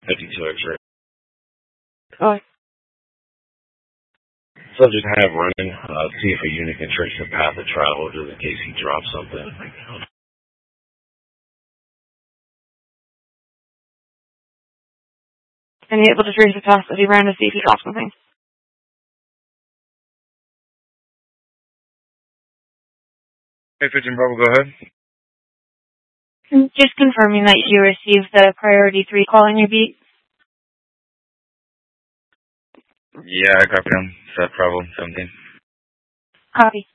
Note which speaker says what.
Speaker 1: 52 X-ray.
Speaker 2: Oh.
Speaker 1: Subject have running. See if a unit can trace the path of travel just in case he drops something.
Speaker 2: And you able to trace the path that he ran to see if he dropped something?
Speaker 1: Hey, 15 Bravo, go ahead.
Speaker 2: Just confirming that you received the priority 3 call in your beat.
Speaker 1: Yeah, I copy him. Set Bravo 17.
Speaker 2: Copy.